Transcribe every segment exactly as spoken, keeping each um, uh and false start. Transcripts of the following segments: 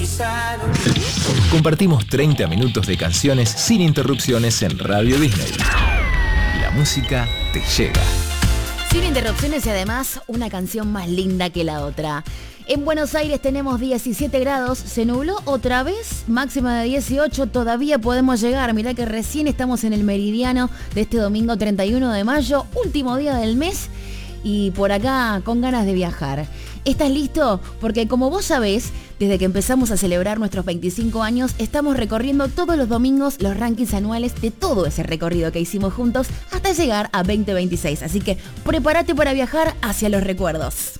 Compartimos treinta minutos de canciones sin interrupciones en Radio Disney. La música te llega. Sin interrupciones y además una canción más linda que la otra. En Buenos Aires tenemos diecisiete grados, se nubló otra vez, máxima de dieciocho, todavía podemos llegar. Mirá que recién estamos en el meridiano de este domingo treinta y uno de mayo, último día del mes, y por acá con ganas de viajar. ¿Estás listo? Porque como vos sabés, desde que empezamos a celebrar nuestros veinticinco años, estamos recorriendo todos los domingos los rankings anuales de todo ese recorrido que hicimos juntos hasta llegar a veinte veintiséis. Así que prepárate para viajar hacia los recuerdos.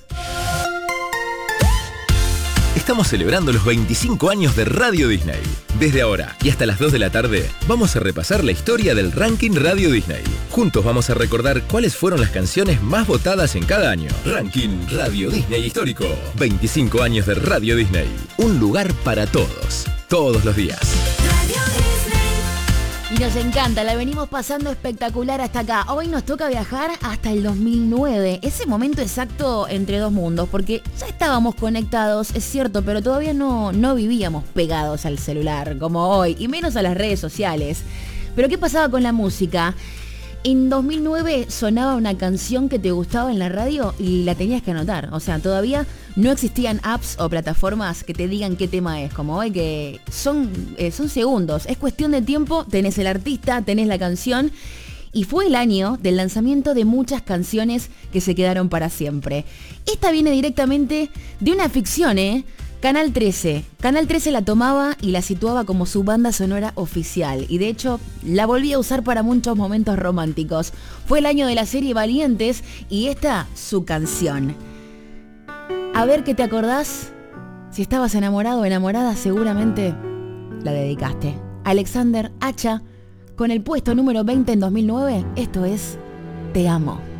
Estamos celebrando los veinticinco años de Radio Disney. Desde ahora y hasta las dos de la tarde, vamos a repasar la historia del ranking Radio Disney. Juntos vamos a recordar cuáles fueron las canciones más votadas en cada año. Ranking Radio Disney Histórico. veinticinco años de Radio Disney. Un lugar para todos. Todos los días. Y nos encanta, la venimos pasando espectacular hasta acá. Hoy nos toca viajar hasta el dos mil nueve, ese momento exacto entre dos mundos, porque ya estábamos conectados, es cierto, pero todavía no, no vivíamos pegados al celular como hoy, y menos a las redes sociales. Pero ¿qué pasaba con la música? En dos mil nueve sonaba una canción que te gustaba en la radio y la tenías que anotar. O sea, todavía no existían apps o plataformas que te digan qué tema es, como hoy, que son, eh, son segundos. Es cuestión de tiempo, tenés el artista, tenés la canción. Y fue el año del lanzamiento de muchas canciones que se quedaron para siempre. Esta viene directamente de una ficción, ¿eh? Canal trece. Canal trece la tomaba y la situaba como su banda sonora oficial. Y de hecho, la volví a usar para muchos momentos románticos. Fue el año de la serie Valientes y esta, su canción. A ver qué te acordás. Si estabas enamorado o enamorada, seguramente la dedicaste. Alexander Acha, con el puesto número veinte en dos mil nueve, esto es Te Amo.